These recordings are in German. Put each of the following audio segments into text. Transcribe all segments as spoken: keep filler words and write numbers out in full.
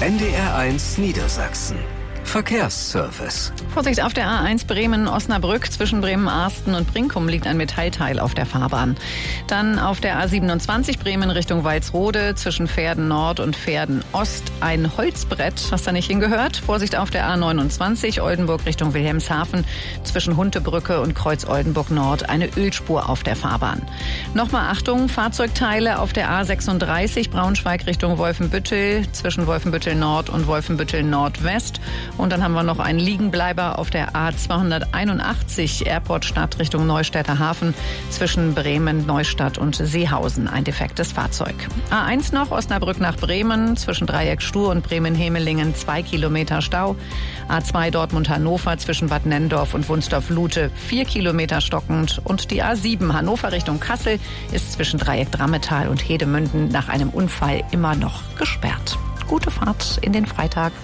N D R eins Niedersachsen. Verkehrsservice. Vorsicht auf der A eins Bremen-Osnabrück. Zwischen Bremen-Arsten und Brinkum liegt ein Metallteil auf der Fahrbahn. Dann auf der A siebenundzwanzig Bremen Richtung Walsrode. Zwischen Verden Nord und Verden Ost ein Holzbrett, was da nicht hingehört. Vorsicht auf der A neunundzwanzig Oldenburg Richtung Wilhelmshaven. Zwischen Huntebrücke und Kreuz Oldenburg Nord eine Ölspur auf der Fahrbahn. Nochmal Achtung, Fahrzeugteile auf der A sechsunddreißig Braunschweig Richtung Wolfenbüttel. Zwischen Wolfenbüttel Nord und Wolfenbüttel Nordwest. Und dann haben wir noch einen Liegenbleiber auf der A zweihunderteinundachtzig Airport-Stadt Richtung Neustädter Hafen zwischen Bremen, Neustadt und Seehausen. Ein defektes Fahrzeug. A eins noch, Osnabrück nach Bremen zwischen Dreieck Stur und Bremen-Hemelingen zwei Kilometer Stau. A zwei Dortmund-Hannover zwischen Bad Nenndorf und Wunsdorf-Lute vier Kilometer stockend. Und die A sieben Hannover Richtung Kassel ist zwischen Dreieck Drammetal und Hedemünden nach einem Unfall immer noch gesperrt. Gute Fahrt in den Freitag.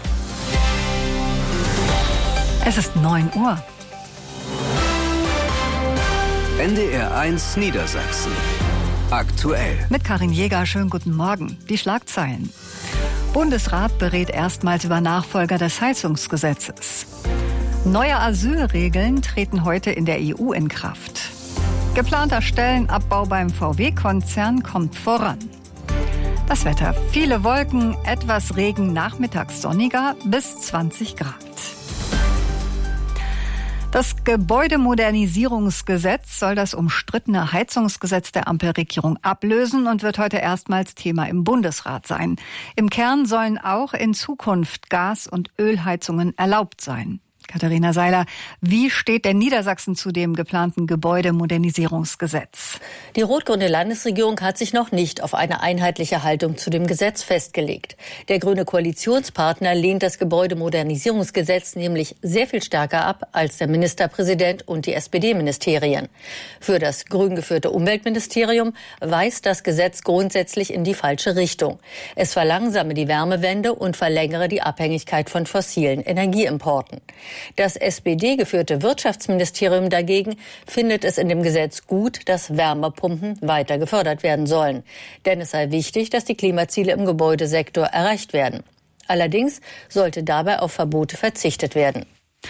Es ist neun Uhr. N D R eins Niedersachsen. Aktuell. Mit Karin Jäger, schönen guten Morgen. Die Schlagzeilen. Bundesrat berät erstmals über Nachfolger des Heizungsgesetzes. Neue Asylregeln treten heute in der E U in Kraft. Geplanter Stellenabbau beim V W-Konzern kommt voran. Das Wetter. Viele Wolken, etwas Regen, nachmittags sonniger bis zwanzig Grad. Das Gebäudemodernisierungsgesetz soll das umstrittene Heizungsgesetz der Ampelregierung ablösen und wird heute erstmals Thema im Bundesrat sein. Im Kern sollen auch in Zukunft Gas- und Ölheizungen erlaubt sein. Katharina Seiler, wie steht denn Niedersachsen zu dem geplanten Gebäudemodernisierungsgesetz? Die rot-grüne Landesregierung hat sich noch nicht auf eine einheitliche Haltung zu dem Gesetz festgelegt. Der grüne Koalitionspartner lehnt das Gebäudemodernisierungsgesetz nämlich sehr viel stärker ab als der Ministerpräsident und die S P D-Ministerien. Für das grün geführte Umweltministerium weist das Gesetz grundsätzlich in die falsche Richtung. Es verlangsame die Wärmewende und verlängere die Abhängigkeit von fossilen Energieimporten. Das S P D-geführte Wirtschaftsministerium dagegen findet es in dem Gesetz gut, dass Wärmepumpen weiter gefördert werden sollen. Denn es sei wichtig, dass die Klimaziele im Gebäudesektor erreicht werden. Allerdings sollte dabei auf Verbote verzichtet werden.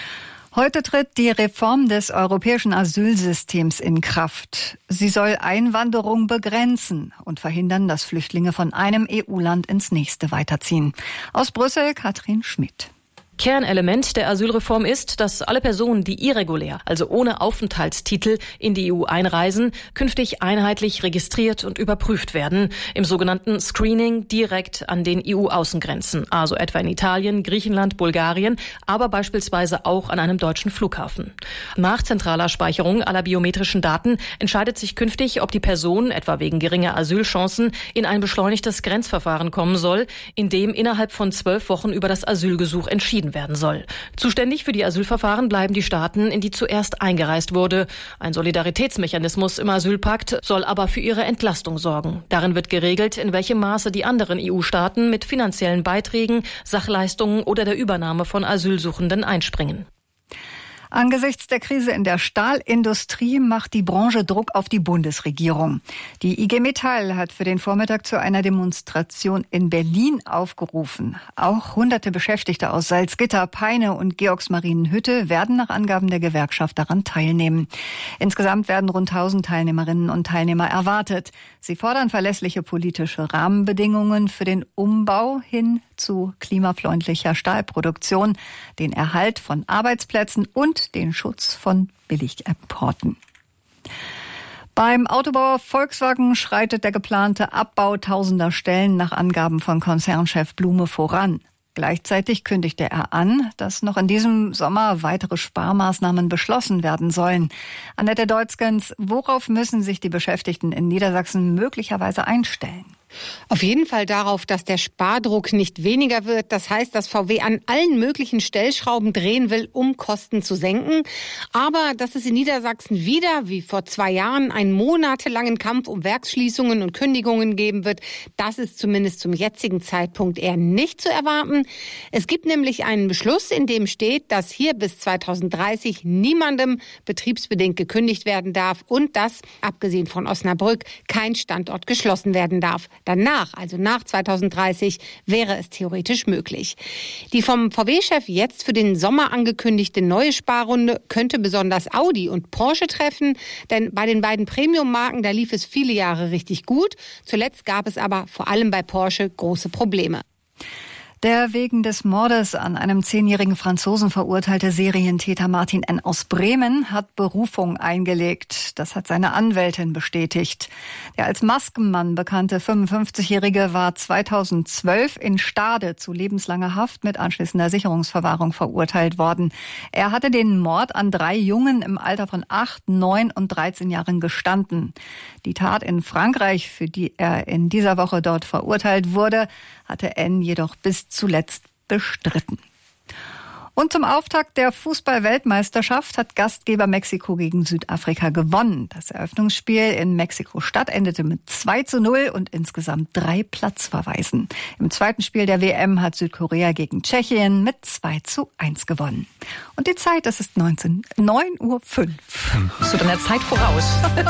Heute tritt die Reform des europäischen Asylsystems in Kraft. Sie soll Einwanderung begrenzen und verhindern, dass Flüchtlinge von einem E U-Land ins nächste weiterziehen. Aus Brüssel, Katrin Schmidt. Kernelement der Asylreform ist, dass alle Personen, die irregulär, also ohne Aufenthaltstitel, in die E U einreisen, künftig einheitlich registriert und überprüft werden, im sogenannten Screening direkt an den E U-Außengrenzen, also etwa in Italien, Griechenland, Bulgarien, aber beispielsweise auch an einem deutschen Flughafen. Nach zentraler Speicherung aller biometrischen Daten entscheidet sich künftig, ob die Person, etwa wegen geringer Asylchancen, in ein beschleunigtes Grenzverfahren kommen soll, in dem innerhalb von zwölf Wochen über das Asylgesuch entschieden werden soll. Zuständig für die Asylverfahren bleiben die Staaten, in die zuerst eingereist wurde. Ein Solidaritätsmechanismus im Asylpakt soll aber für ihre Entlastung sorgen. Darin wird geregelt, in welchem Maße die anderen E U-Staaten mit finanziellen Beiträgen, Sachleistungen oder der Übernahme von Asylsuchenden einspringen. Angesichts der Krise in der Stahlindustrie macht die Branche Druck auf die Bundesregierung. Die I G Metall hat für den Vormittag zu einer Demonstration in Berlin aufgerufen. Auch hunderte Beschäftigte aus Salzgitter, Peine und Georgsmarienhütte werden nach Angaben der Gewerkschaft daran teilnehmen. Insgesamt werden rund tausend Teilnehmerinnen und Teilnehmer erwartet. Sie fordern verlässliche politische Rahmenbedingungen für den Umbau hin zu klimafreundlicher Stahlproduktion, den Erhalt von Arbeitsplätzen und den Schutz von Billigimporten. Beim Autobauer Volkswagen schreitet der geplante Abbau tausender Stellen nach Angaben von Konzernchef Blume voran. Gleichzeitig kündigte er an, dass noch in diesem Sommer weitere Sparmaßnahmen beschlossen werden sollen. Annette Deutzgens, worauf müssen sich die Beschäftigten in Niedersachsen möglicherweise einstellen? Auf jeden Fall darauf, dass der Spardruck nicht weniger wird. Das heißt, dass V W an allen möglichen Stellschrauben drehen will, um Kosten zu senken. Aber dass es in Niedersachsen wieder, wie vor zwei Jahren, einen monatelangen Kampf um Werksschließungen und Kündigungen geben wird, das ist zumindest zum jetzigen Zeitpunkt eher nicht zu erwarten. Es gibt nämlich einen Beschluss, in dem steht, dass hier bis zweitausenddreißig niemandem betriebsbedingt gekündigt werden darf und dass, abgesehen von Osnabrück, kein Standort geschlossen werden darf. Danach, also nach zweitausenddreißig, wäre es theoretisch möglich. Die vom V W-Chef jetzt für den Sommer angekündigte neue Sparrunde könnte besonders Audi und Porsche treffen, denn bei den beiden Premium-Marken, da lief es viele Jahre richtig gut. Zuletzt gab es aber vor allem bei Porsche große Probleme. Der wegen des Mordes an einem zehnjährigen Franzosen verurteilte Serientäter Martin N. aus Bremen hat Berufung eingelegt. Das hat seine Anwältin bestätigt. Der als Maskenmann bekannte fünfundfünfzigjährige war zweitausendzwölf in Stade zu lebenslanger Haft mit anschließender Sicherungsverwahrung verurteilt worden. Er hatte den Mord an drei Jungen im Alter von acht, neun und dreizehn Jahren gestanden. Die Tat in Frankreich, für die er in dieser Woche dort verurteilt wurde, hatte N. jedoch bis zuletzt bestritten. Und zum Auftakt der Fußball-Weltmeisterschaft hat Gastgeber Mexiko gegen Südafrika gewonnen. Das Eröffnungsspiel in Mexiko-Stadt endete mit zwei zu null und insgesamt drei Platzverweisen. Im zweiten Spiel der W M hat Südkorea gegen Tschechien mit zwei zu eins gewonnen. Und die Zeit, das ist neun Uhr fünf. Bist du deiner Zeit voraus?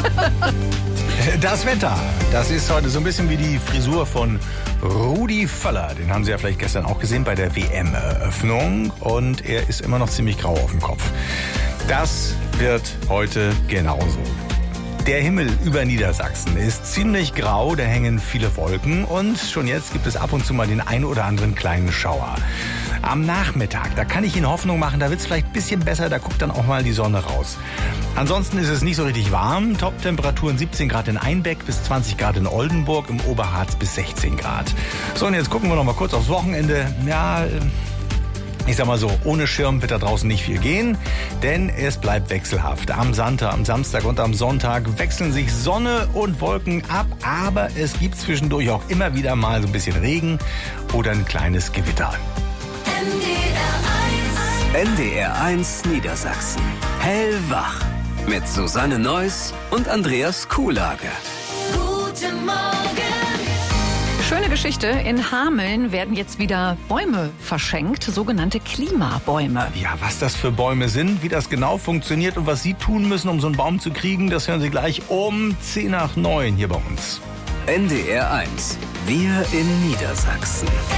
Das Wetter, das ist heute so ein bisschen wie die Frisur von Rudi Völler. Den haben Sie ja vielleicht gestern auch gesehen bei der W M-Eröffnung. Und er ist immer noch ziemlich grau auf dem Kopf. Das wird heute genauso. Der Himmel über Niedersachsen ist ziemlich grau, da hängen viele Wolken und schon jetzt gibt es ab und zu mal den ein oder anderen kleinen Schauer. Am Nachmittag, da kann ich Ihnen Hoffnung machen, da wird es vielleicht ein bisschen besser, da guckt dann auch mal die Sonne raus. Ansonsten ist es nicht so richtig warm, Top-Temperaturen siebzehn Grad in Einbeck bis zwanzig Grad in Oldenburg, im Oberharz bis sechzehn Grad. So, und jetzt gucken wir noch mal kurz aufs Wochenende. Ja, ich sag mal so, ohne Schirm wird da draußen nicht viel gehen, denn es bleibt wechselhaft. Am Sonntag, am Samstag und am Sonntag wechseln sich Sonne und Wolken ab, aber es gibt zwischendurch auch immer wieder mal so ein bisschen Regen oder ein kleines Gewitter. N D R eins Niedersachsen. Hellwach. Mit Susanne Neuss und Andreas Kuhlage. Guten Morgen. Schöne Geschichte. In Hameln werden jetzt wieder Bäume verschenkt, sogenannte Klimabäume. Ja, was das für Bäume sind, wie das genau funktioniert und was Sie tun müssen, um so einen Baum zu kriegen, das hören Sie gleich um zehn nach neun hier bei uns. N D R eins. Wir in Niedersachsen.